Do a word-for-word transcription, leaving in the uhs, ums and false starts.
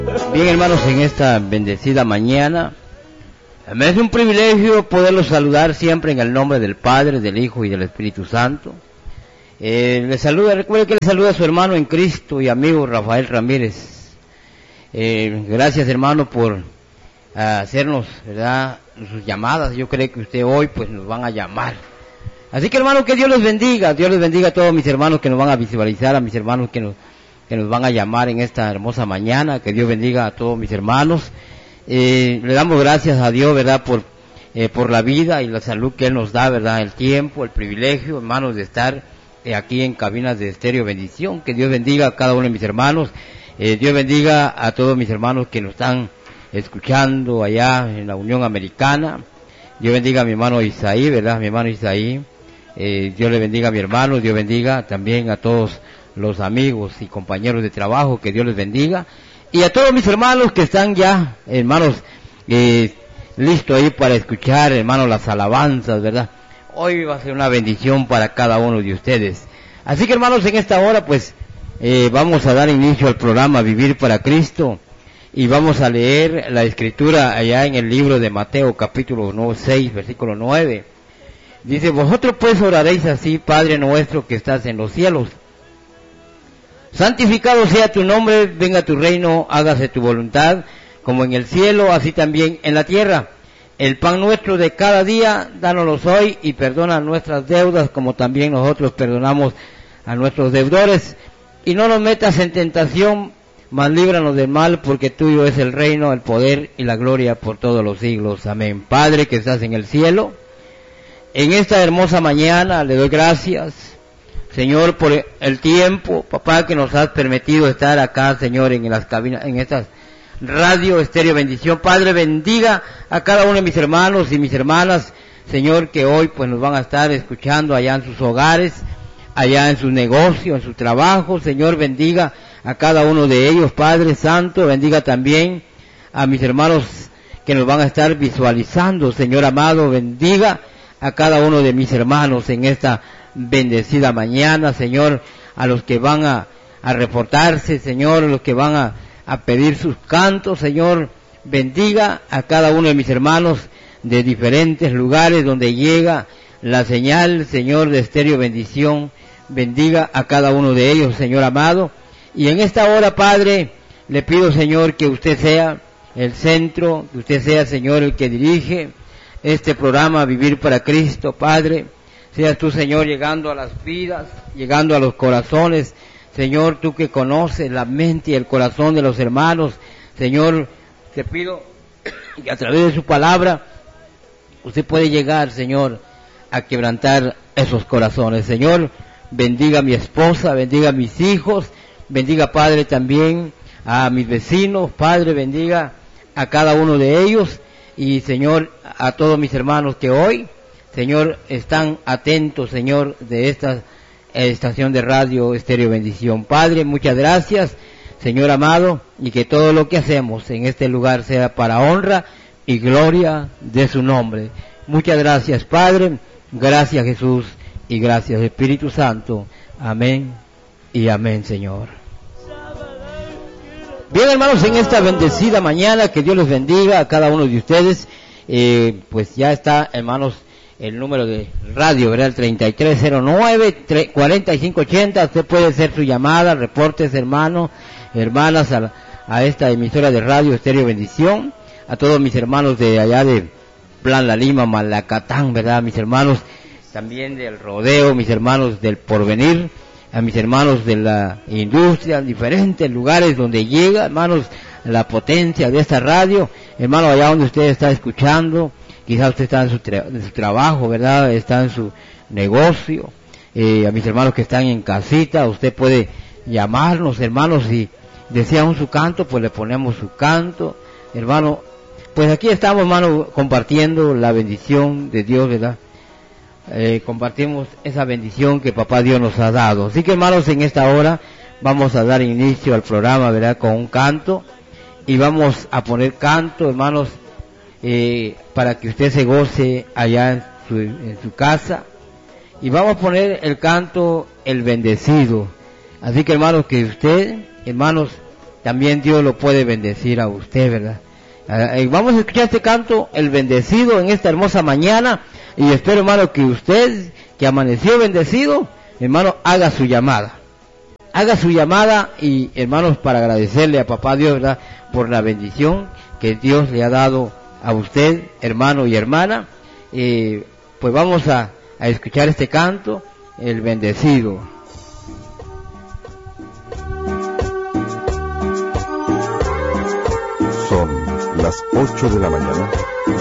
Bien, hermanos, en esta bendecida mañana, me es un privilegio poderlos saludar siempre en el nombre del Padre, del Hijo y del Espíritu Santo. Eh, les saluda, recuerde que les saluda a su hermano en Cristo y amigo Rafael Ramírez. Eh, gracias, hermano, por uh, hacernos, ¿verdad?, sus llamadas. Yo creo que usted hoy, pues, nos van a llamar. Así que, hermano, que Dios les bendiga. Dios les bendiga a todos mis hermanos que nos van a visualizar, a mis hermanos que nos, que nos van a llamar en esta hermosa mañana. Que Dios bendiga a todos mis hermanos. Eh, le damos gracias a Dios, ¿verdad?, por, eh, por la vida y la salud que Él nos da, ¿verdad?, el tiempo, el privilegio, hermanos, de estar eh, aquí en cabinas de Estéreo Bendición. Que Dios bendiga a cada uno de mis hermanos. Eh, Dios bendiga a todos mis hermanos que nos están escuchando allá en la Unión Americana. Dios bendiga a mi hermano Isaí, ¿verdad?, mi hermano Isaí. Eh, Dios le bendiga a mi hermano. Dios bendiga también a todos los amigos y compañeros de trabajo. Que Dios les bendiga. Y a todos mis hermanos que están ya, hermanos, eh, listos ahí para escuchar, hermanos, las alabanzas, ¿verdad? Hoy va a ser una bendición para cada uno de ustedes. Así que, hermanos, en esta hora, pues, eh, vamos a dar inicio al programa Vivir para Cristo. Y vamos a leer la escritura allá en el libro de Mateo, capítulo seis, versículo nueve. Dice: vosotros pues oraréis así: Padre nuestro que estás en los cielos, santificado sea tu nombre, venga tu reino, hágase tu voluntad, como en el cielo, así también en la tierra. El pan nuestro de cada día, dánoslo hoy, y perdona nuestras deudas, como también nosotros perdonamos a nuestros deudores. Y no nos metas en tentación, mas líbranos del mal, porque tuyo es el reino, el poder y la gloria por todos los siglos. Amén. Padre que estás en el cielo, en esta hermosa mañana le doy gracias, Señor, por el tiempo, papá, que nos has permitido estar acá, Señor, en las cabinas, en estas radio Estéreo Bendición. Padre, bendiga a cada uno de mis hermanos y mis hermanas, Señor, que hoy pues nos van a estar escuchando allá en sus hogares, allá en sus negocios, en su trabajo. Señor, bendiga a cada uno de ellos, Padre Santo. Bendiga también a mis hermanos que nos van a estar visualizando, Señor amado. Bendiga a cada uno de mis hermanos en esta bendecida mañana, Señor, a los que van a, a reportarse, Señor, a los que van a, a pedir sus cantos, Señor. Bendiga a cada uno de mis hermanos de diferentes lugares donde llega la señal, Señor, de Estéreo Bendición. Bendiga a cada uno de ellos, Señor amado. Y en esta hora, Padre, le pido, Señor, que usted sea el centro, que usted sea, Señor, el que dirige este programa Vivir para Cristo, Padre. Seas tú, Señor, llegando a las vidas, llegando a los corazones, Señor, tú que conoces la mente y el corazón de los hermanos. Señor, te pido que a través de su palabra usted puede llegar, Señor, a quebrantar esos corazones. Señor, bendiga a mi esposa, bendiga a mis hijos, bendiga, Padre, también a mis vecinos. Padre, bendiga a cada uno de ellos. Y, Señor, a todos mis hermanos que hoy, Señor, están atentos, Señor, de esta estación de radio Estéreo Bendición. Padre, muchas gracias, Señor amado, y que todo lo que hacemos en este lugar sea para honra y gloria de su nombre. Muchas gracias, Padre. Gracias, Jesús, y gracias, Espíritu Santo. Amén y amén, Señor. Bien, hermanos, en esta bendecida mañana, que Dios los bendiga a cada uno de ustedes. Eh, pues ya está, hermanos, el número de radio, ¿verdad? El treinta y tres cero nueve, cuarenta y cinco ochenta. Usted puede hacer su llamada, reportes, hermanos, hermanas, a, a esta emisora de radio Estéreo Bendición. A todos mis hermanos de allá de Plan La Lima, Malacatán, ¿verdad? Mis hermanos también del Rodeo, mis hermanos del Porvenir, a mis hermanos de la industria, diferentes lugares donde llega, hermanos, la potencia de esta radio. Hermano, allá donde usted está escuchando, quizás usted está en su, tra en su trabajo, ¿verdad? Está en su negocio. Eh, a mis hermanos que están en casita, usted puede llamarnos, hermanos, si desean su canto, pues le ponemos su canto. Hermano, pues aquí estamos, hermano, compartiendo la bendición de Dios, ¿verdad? Eh, compartimos esa bendición que Papá Dios nos ha dado. Así que, hermanos, en esta hora vamos a dar inicio al programa, ¿verdad?, con un canto. Y vamos a poner canto, hermanos, eh, para que usted se goce allá en su, en su casa. Y vamos a poner el canto El Bendecido. Así que, hermanos, que usted, hermanos, también Dios lo puede bendecir a usted, ¿verdad? Eh, vamos a escuchar este canto, El Bendecido, en esta hermosa mañana, y espero, hermano, que usted, que amaneció bendecido, hermano, haga su llamada. Haga su llamada y, hermanos, para agradecerle a Papá Dios, ¿verdad?, por la bendición que Dios le ha dado a usted, hermano y hermana. Eh, pues vamos a, a escuchar este canto, El Bendecido. Son las ocho de la mañana.